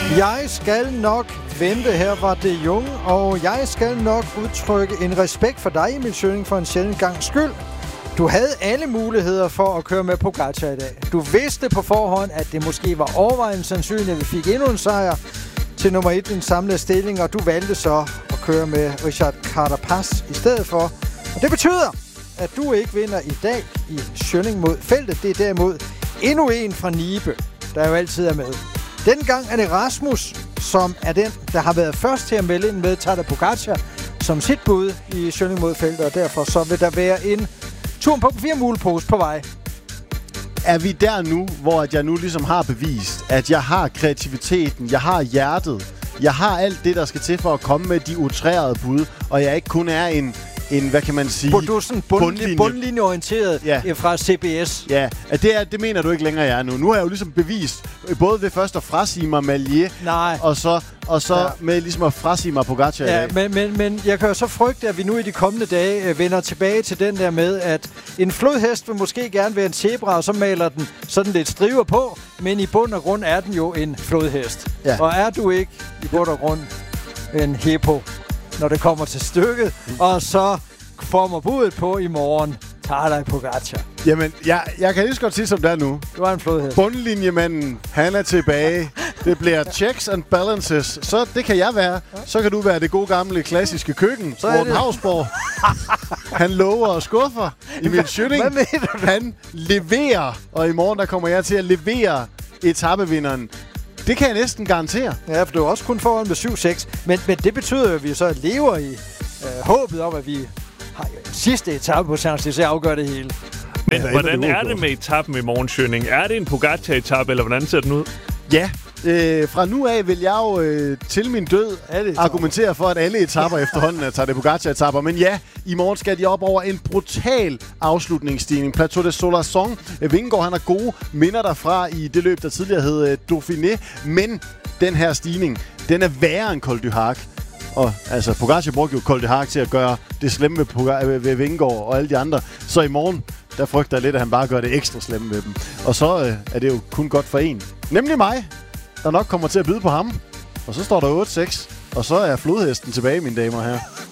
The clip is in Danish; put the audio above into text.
Jeg skal nok vente, her var det Jung, og jeg skal nok udtrykke en respekt for dig, Emil Schønning, for en sjælden gangs skyld. Du havde alle muligheder for at køre med Pogačar i dag. Du vidste på forhånd, at det måske var overvejende sandsynligt, at vi fik endnu en sejr til nummer 1 i den samlede stilling, og du valgte så at køre med Richard Carapaz i stedet for. Og det betyder, at du ikke vinder i dag i Schønning mod feltet. Det er derimod endnu en fra Nibe, der jo altid er med. Dengang er det Rasmus, som er den, der har været først til at melde ind med Tadej Pogačar som sit bud i Schønning mod feltet, og derfor så vil der være en tur på 4 mulepose på vej. Er vi der nu, hvor jeg nu ligesom har bevist, at jeg har kreativiteten, jeg har hjertet, jeg har alt det, der skal til for at komme med de utrærede bud, og jeg ikke kun er en hvad kan man sige? Du er sådan bundlinjeorienteret fra CBS. Ja, det mener du ikke længere, jeg er nu. Nu har jeg jo ligesom bevist, både ved først at frasige mig Maillet, og så med ligesom at frasige mig Pogačar i dag. Men jeg kan jo så frygte, at vi nu i de kommende dage vender tilbage til den der med, at en flodhest vil måske gerne være en zebra, og så maler den sådan lidt striver på, men i bund og grund er den jo en flodhest. Ja. Og er du ikke i bund og grund en hippo, når det kommer til stykket, og så får budet på i morgen, Tadej Pogačar. Jamen, jeg kan lige så godt sige, som det er nu. Du er en flodhest. Bundlinjemanden, han er tilbage. Det bliver checks and balances. Så det kan jeg være. Så kan du være det gode gamle klassiske køkken. Morten Hausborg. Han lover og skuffer. Emil Schønning. Hvad mener du? Han leverer. Og i morgen, der kommer jeg til at levere etapevinderen. Det kan jeg næsten garantere. Ja, for du er også kun foran med 7-6. Men det betyder jo, at vi så lever i håbet om, at vi har en sidste etape på Champs-Élysées afgør det hele. Men hvordan er det med etappen i morgen, Schønning? Er det en Pogačar-etappe, eller hvordan ser den ud? Ja, fra nu af vil jeg jo til min død argumentere for, at alle etapper efterhånden er Tadej Pogačar-etapper. Men ja, i morgen skal de op over en brutal afslutningsstigning. Plateau de Solarson. Vingegaard, han har gode minder derfra i det løb, der tidligere hed Dauphiné. Men den her stigning, den er værre end Col du Hac. Og altså, Pogačar brugte jo Col du Hac til at gøre det slemme ved Vingegaard og alle de andre. Så i morgen, der frygter jeg lidt, at han bare gør det ekstra slemme med dem. Og så er det jo kun godt for en. Nemlig mig, der nok kommer til at byde på ham. Og så står der 8-6. Og så er flodhesten tilbage, mine damer og herrer.